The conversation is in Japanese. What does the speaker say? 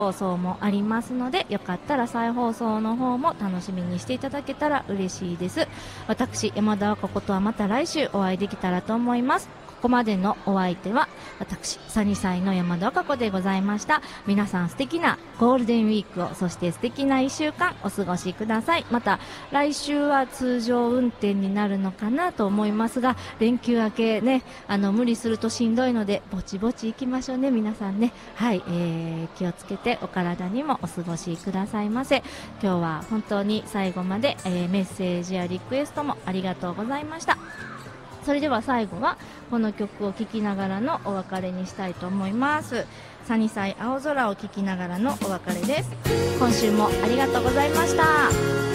放送もありますので、よかったら再放送の方も楽しみにしていただけたら嬉しいです。私山田和歌子とはまた来週お会いできたらと思います。ここまでのお相手は私サニサイの山田和歌子でございました。皆さん素敵なゴールデンウィークを、そして素敵な1週間お過ごしください。また来週は通常運転になるのかなと思いますが、連休明けね、無理するとしんどいのでぼちぼち行きましょうね、皆さんね。はい、気をつけてお体にもお過ごしくださいませ。今日は本当に最後まで、メッセージやリクエストもありがとうございました。それでは最後はこの曲を聴きながらのお別れにしたいと思います。サニサイ青空を聴きながらのお別れです。今週もありがとうございました。